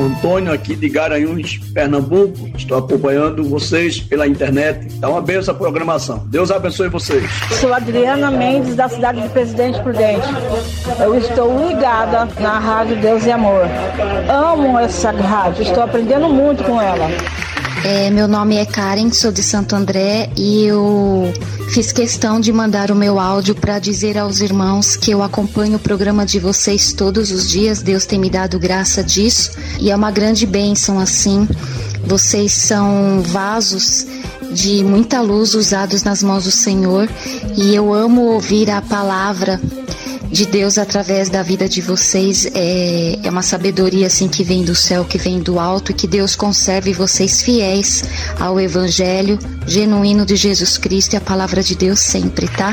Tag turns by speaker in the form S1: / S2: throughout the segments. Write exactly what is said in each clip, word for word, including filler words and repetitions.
S1: Antônio, aqui de Garanhuns, Pernambuco. Estou acompanhando vocês pela internet. Dá uma benção a programação. Deus abençoe vocês.
S2: Sou Adriana Mendes, da cidade de Presidente Prudente. Eu estou ligada na Rádio Deus e Amor. Amo essa rádio, estou aprendendo muito com ela.
S3: É, meu nome é Karen, sou de Santo André e eu fiz questão de mandar o meu áudio para dizer aos irmãos que eu acompanho o programa de vocês todos os dias. Deus tem me dado graça disso e é uma grande bênção assim. Vocês são vasos de muita luz usados nas mãos do Senhor e eu amo ouvir a palavra de Deus através da vida de vocês. É, é uma sabedoria assim que vem do céu, que vem do alto, e que Deus conserve vocês fiéis ao Evangelho genuíno de Jesus Cristo e a palavra de Deus sempre, tá?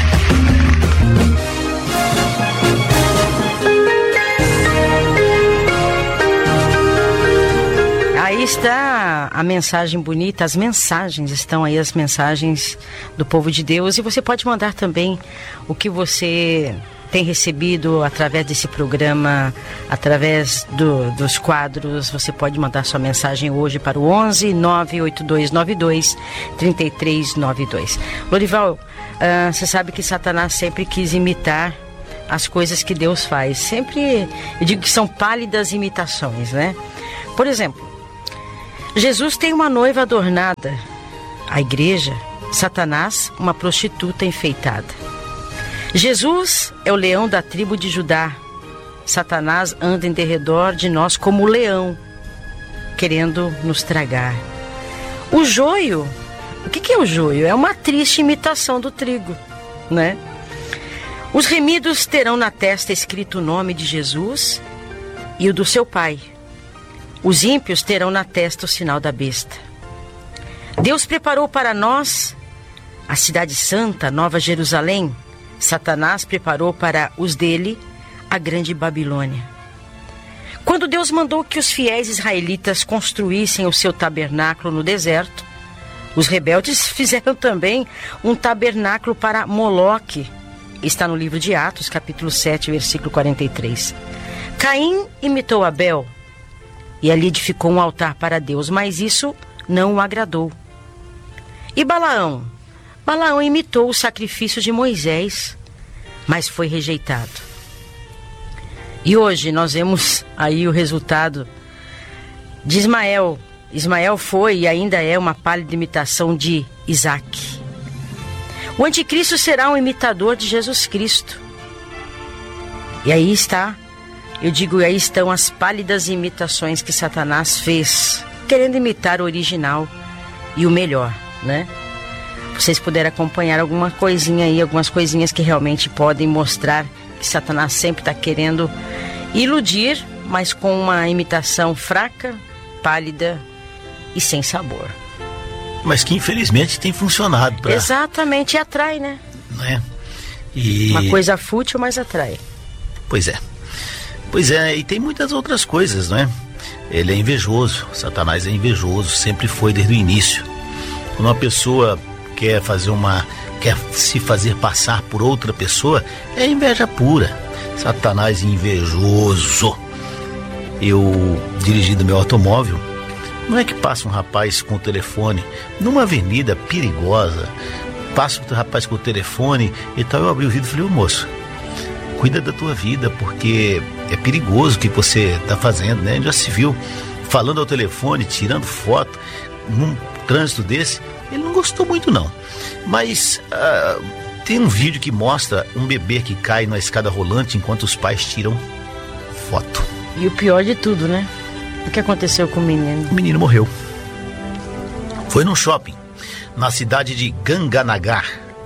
S4: Aí está a mensagem bonita, as mensagens, estão aí as mensagens do povo de Deus, e você pode mandar também o que você tem recebido através desse programa, através do, dos quadros. Você pode mandar sua mensagem hoje para o onze nove oito dois nove dois três três nove dois. Lorival, uh, você sabe que Satanás sempre quis imitar as coisas que Deus faz. Sempre, eu digo que são pálidas imitações, né? Por exemplo, Jesus tem uma noiva adornada, a igreja, Satanás, uma prostituta enfeitada. Jesus é o leão da tribo de Judá. Satanás anda em derredor de nós como o leão, querendo nos tragar. O joio, o que que é o joio? É uma triste imitação do trigo, né? Os remidos terão na testa escrito o nome de Jesus e o do seu pai. Os ímpios terão na testa o sinal da besta. Deus preparou para nós a cidade santa, Nova Jerusalém. Satanás preparou para os dele a grande Babilônia. Quando Deus mandou que os fiéis israelitas construíssem o seu tabernáculo no deserto, os rebeldes fizeram também um tabernáculo para Moloque. Está no livro de Atos, capítulo sete, versículo quarenta e três. Caim imitou Abel e ali edificou um altar para Deus, mas isso não o agradou. E Balaão? Balaão imitou o sacrifício de Moisés, mas foi rejeitado. E hoje nós vemos aí o resultado de Ismael. Ismael foi e ainda é uma pálida imitação de Isaac. O anticristo será um imitador de Jesus Cristo. E aí está, eu digo, aí estão as pálidas imitações que Satanás fez, querendo imitar o original e o melhor, né? Vocês puderem acompanhar alguma coisinha aí, algumas coisinhas que realmente podem mostrar que Satanás sempre está querendo iludir, mas com uma imitação fraca, pálida e sem sabor.
S5: Mas que infelizmente tem funcionado. Pra...
S4: Exatamente, e atrai, né?
S5: né? E...
S4: Uma coisa fútil, mas atrai.
S5: Pois é. Pois é, e tem muitas outras coisas, não é? Ele é invejoso, Satanás é invejoso, sempre foi desde o início. Quando uma pessoa quer fazer uma, quer se fazer passar por outra pessoa, é inveja pura. Satanás invejoso. Eu, dirigindo meu automóvel, não é que passa um rapaz com o telefone numa avenida perigosa, passa o rapaz com o telefone e tal, eu abri o vidro e falei, ô moço, cuida da tua vida, porque é perigoso o que você está fazendo, né? Já se viu falando ao telefone, tirando foto, num trânsito desse. Ele não gostou muito não, mas uh, tem um vídeo que mostra um bebê que cai na escada rolante enquanto os pais tiram foto.
S4: E o pior de tudo, né? O que aconteceu com o menino?
S5: O menino morreu. Foi num shopping, na cidade de Ganganagar,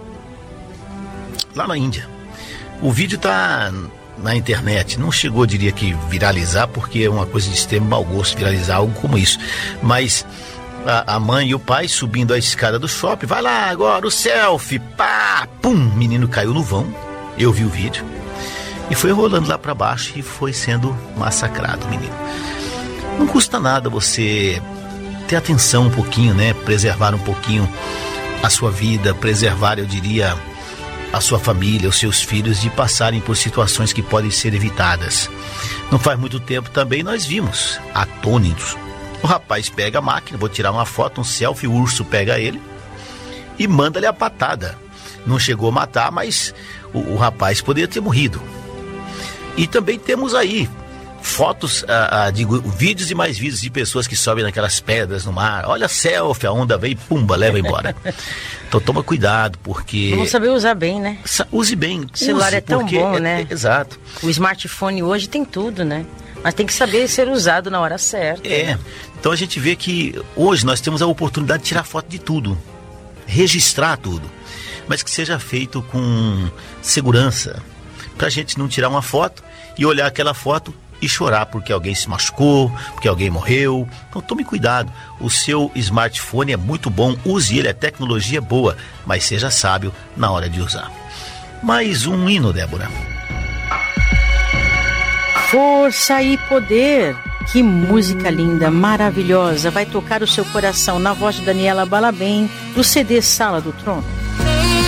S5: lá na Índia. O vídeo tá na internet, não chegou, diria que viralizar, porque é uma coisa de extremo mau gosto viralizar algo como isso, mas... A, a mãe e o pai subindo a escada do shopping, vai lá agora, o selfie, pá, pum, o menino caiu no vão, eu vi o vídeo, e foi rolando lá para baixo e foi sendo massacrado o menino. Não custa nada você ter atenção um pouquinho, né, preservar um pouquinho a sua vida, preservar, eu diria, a sua família, os seus filhos de passarem por situações que podem ser evitadas. Não faz muito tempo também nós vimos, atônitos. O rapaz pega a máquina, vou tirar uma foto, um selfie, o urso pega ele e manda-lhe a patada. Não chegou a matar, mas o, o rapaz poderia ter morrido. E também temos aí fotos, ah, ah, digo, vídeos e mais vídeos de pessoas que sobem naquelas pedras no mar. Olha a selfie, a onda vem e pumba, leva embora. Então toma cuidado, porque...
S4: Vamos saber usar bem, né?
S5: Use bem.
S4: O celular
S5: use,
S4: é tão bom,
S5: é,
S4: né?
S5: É, exato.
S4: O smartphone hoje tem tudo, né? Mas tem que saber ser usado na hora certa.
S5: É. Então a gente vê que hoje nós temos a oportunidade de tirar foto de tudo. Registrar tudo. Mas que seja feito com segurança. Pra gente não tirar uma foto e olhar aquela foto e chorar porque alguém se machucou, porque alguém morreu. Então tome cuidado. O seu smartphone é muito bom, use ele, a tecnologia é boa, mas seja sábio na hora de usar. Mais um hino, Débora.
S4: Força e poder. Que música linda, maravilhosa. Vai tocar o seu coração na voz de Daniela Balabem, do C D Sala do Trono.